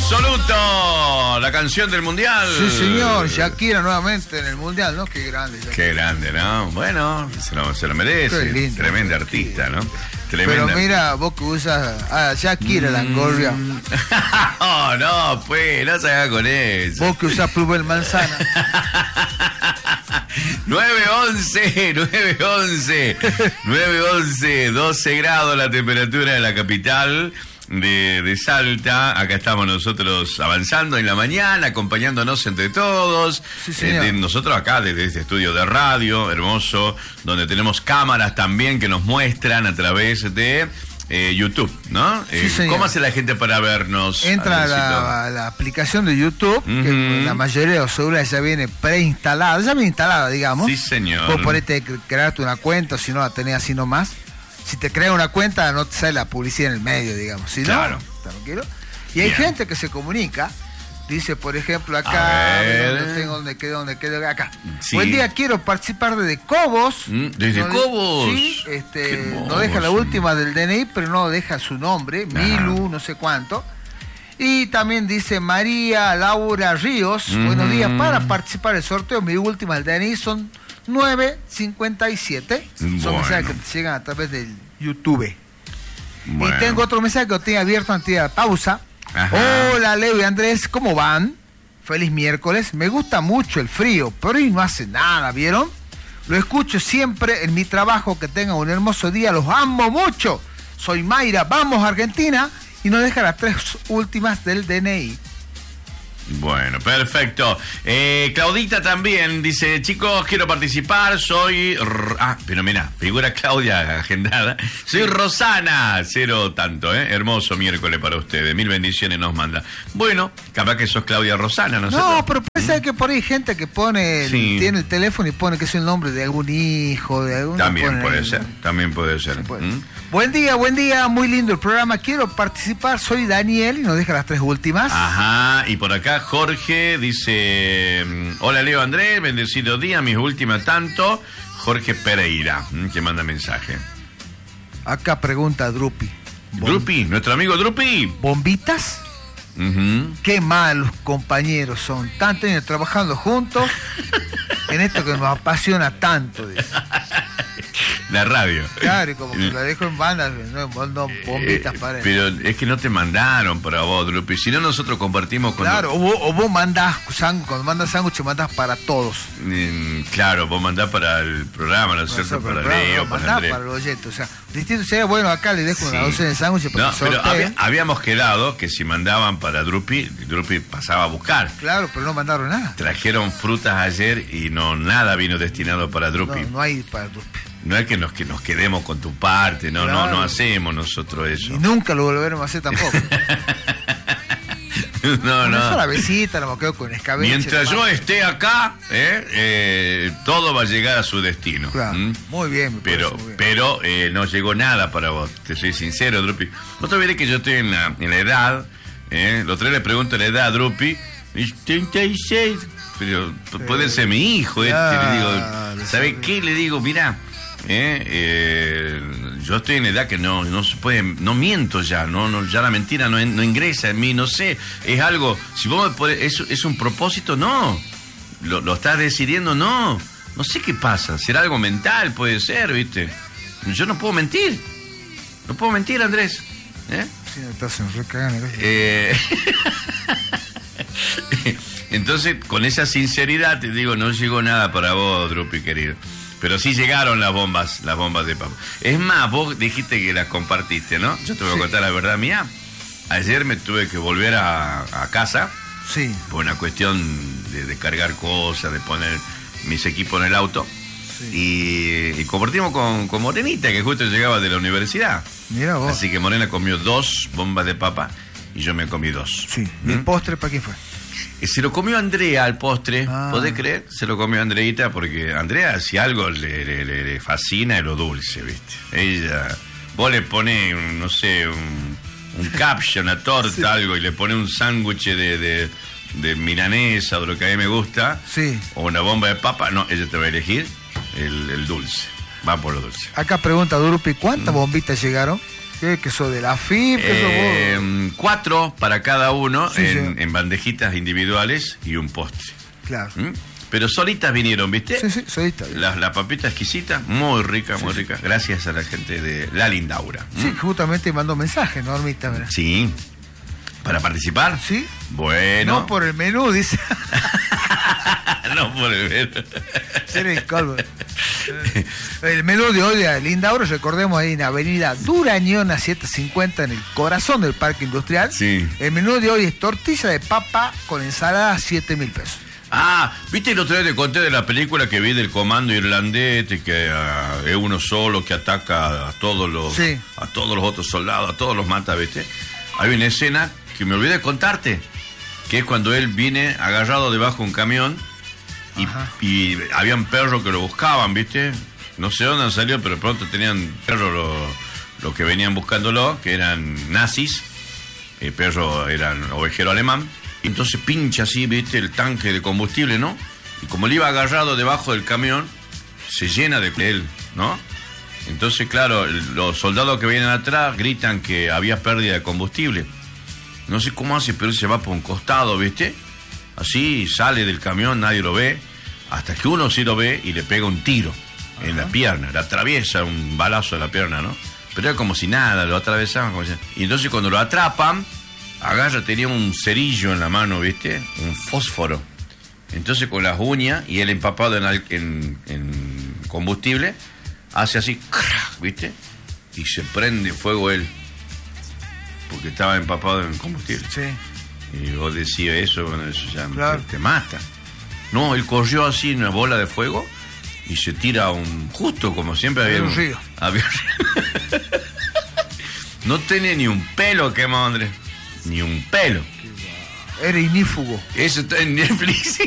absoluto. La canción del mundial. Sí, señor. Shakira nuevamente en el mundial, ¿no? Qué grande. Shakira. Qué grande, ¿no? Bueno, se lo merece. Qué lindo. Tremenda artista, ¿no? Tremenda. Pero mira, vos que usas a Shakira, la engorria. Oh, no, pues, no se haga con eso. Vos que usas Plubel Manzana. 9:11, 12 grados la temperatura de la capital de Salta. Acá estamos nosotros avanzando en la mañana, acompañándonos entre todos. Sí, señor. Nosotros acá desde este estudio de radio hermoso, donde tenemos cámaras también que nos muestran a través de YouTube, ¿no? Sí, ¿Cómo hace la gente para vernos? Entra a la aplicación de YouTube, que la mayoría de los celulares ya viene preinstalada, ya viene instalada, digamos. Sí, señor. Vos ponete crearte una cuenta, si no la tenés así nomás. Si te creas una cuenta, no te sale la publicidad en el medio, digamos. Si claro. No, tranquilo. Y hay gente que se comunica. Dice, por ejemplo, acá, ¿dónde quedó? Acá. Sí. Buen día, quiero participar desde Cobos. ¿Desde Cobos? Sí, no deja la última del DNI, pero no deja su nombre, Milu, no sé cuánto. Y también dice María Laura Ríos, buenos días, para participar del sorteo, mi última del DNI son 9:57. Son mensajes que te llegan a través del YouTube. Bueno. Y tengo otro mensaje que lo tenía abierto antes de la pausa. Ajá. Hola Leo y Andrés, ¿cómo van? Feliz miércoles. Me gusta mucho el frío, pero hoy no hace nada, ¿vieron? Lo escucho siempre en mi trabajo. Que tengan un hermoso día, los amo mucho. Soy Mayra, vamos a Argentina. Y nos deja las 3 últimas del DNI. Bueno, perfecto. Claudita también dice, chicos, quiero participar, soy... pero mira, figura Claudia agendada. Soy Rosana, 0 tanto, hermoso miércoles para ustedes, 1000 bendiciones nos manda. Bueno, capaz que sos Claudia Rosana, ¿no? No, pero pensé que por ahí hay gente que pone, tiene el teléfono y pone que es el nombre de algún hijo, de algún... También puede ser. Buen día, muy lindo el programa, quiero participar, soy Daniel y nos deja las 3 últimas. Ajá, y por acá Jorge dice, hola Leo Andrés, bendecido día, mis últimas tanto, Jorge Pereira, que manda mensaje. Acá pregunta Drupi. Drupi, nuestro amigo Drupi. ¿Bombitas? Qué malos compañeros son, tantos años trabajando juntos en esto que nos apasiona tanto, dice. La radio. Claro, y como que la dejo en banda, no bombitas para él. Pero es que no te mandaron para vos, Drupi. Si no, nosotros compartimos con... Claro, o vos mandás, cuando mandas sándwich, mandás para todos. Claro, vos mandás para el programa, ¿no es cierto? Para Leo, para Andrés. Para los oyentes, o sea, distinto sería, bueno, acá le dejo una docena de sándwiches para que pero habíamos quedado que si mandaban para Drupi pasaba a buscar. Claro, pero no mandaron nada. Trajeron frutas ayer y nada vino destinado para Drupi. No hay para Drupi. No es que nos quedemos con tu parte, no hacemos nosotros eso. Y nunca lo volveremos a hacer tampoco. No. La besita, me quedo con escabeche. Mientras yo esté acá, todo va a llegar a su destino. Claro. Muy bien, pero no llegó nada para vos. Te soy sincero, Drupi. No te olvides que yo estoy en la edad. Los 3 le pregunto la edad a Drupi. 36. Pero puede ser mi hijo. Le digo, ¿sabe qué? Le digo, mirá. Yo estoy en edad que no se puede, no miento ya, ya la mentira no ingresa en mí, no sé, es algo, si vos es un propósito, no, lo estás decidiendo, no sé qué pasa, será algo mental, puede ser, viste, yo no puedo mentir, Andrés, Sí, estás en recagando. Entonces, con esa sinceridad te digo, no llegó nada para vos, Drupi, querido. Pero sí llegaron las bombas de papa. Es más, vos dijiste que las compartiste, ¿no? Yo te voy a contar la verdad mía. Ayer me tuve que volver a casa. Sí. Por una cuestión de cargar cosas, de poner mis equipos en el auto. Sí. Y compartimos con Morenita, que justo llegaba de la universidad. Mira vos. Así que Morena comió 2 bombas de papa y yo me comí 2. Sí. ¿Y el postre para quién fue? Se lo comió Andrea al postre, ¿podés creer? Se lo comió Andreita porque Andrea, si algo le fascina, es lo dulce, ¿viste? Ella, vos le ponés, no sé, un caption, una torta, algo, y le ponés un sándwich de milanesa o lo que a mí me gusta, o una bomba de papa, no, ella te va a elegir el dulce, va por lo dulce. Acá pregunta Durupi, ¿cuántas bombitas llegaron? Que sos de la FIP, que sos vos. 4 para cada uno en bandejitas individuales y un postre. Claro. Pero solitas vinieron, ¿viste? Sí, solitas. La papita exquisita, muy rica, muy rica. Gracias a la gente de La Lindaura. Sí, justamente mandó mensaje, Normita, ¿verdad? Sí. ¿Para participar? Sí. Bueno. No por el menú, dice. No por el menú. El menú de hoy de Lindaura, recordemos, ahí en Avenida Durañona 750, en el corazón del Parque Industrial. Sí. El menú de hoy es tortilla de papa con ensalada, 7.000 pesos. Ah, ¿viste el otro día te conté de la película que vi del comando irlandés, que es uno solo que ataca a todos los otros soldados, a todos los mata, ¿viste? Hay una escena que me olvidé de contarte, que es cuando él viene agarrado debajo de un camión y habían perros que lo buscaban, ¿viste? No sé dónde han salido, pero pronto tenían perros los que venían buscándolo, que eran nazis, el perro era ovejero alemán. Entonces pincha así, ¿viste? El tanque de combustible, ¿no? Y como él iba agarrado debajo del camión, se llena de él, ¿no? Entonces, claro, los soldados que vienen atrás gritan que había pérdida de combustible. No sé cómo hace, pero él se va por un costado, ¿viste? Así sale del camión, nadie lo ve, hasta que uno sí lo ve y le pega un tiro en la pierna, le atraviesa un balazo en la pierna, ¿no? Pero era como si nada, lo atravesaban como si... Y entonces cuando lo atrapan, agarra, tenía un cerillo en la mano, ¿viste? Un fósforo. Entonces con las uñas y él empapado en combustible, hace así, ¿viste? Y se prende fuego él, porque estaba empapado en combustible. Sí. Y vos decías eso, bueno, eso ya te mata. No, él corrió así en una bola de fuego y se tira justo como siempre había un río. No tenía ni un pelo quemado, Andrés. Ni un pelo. Era inífugo. Eso está en Netflix.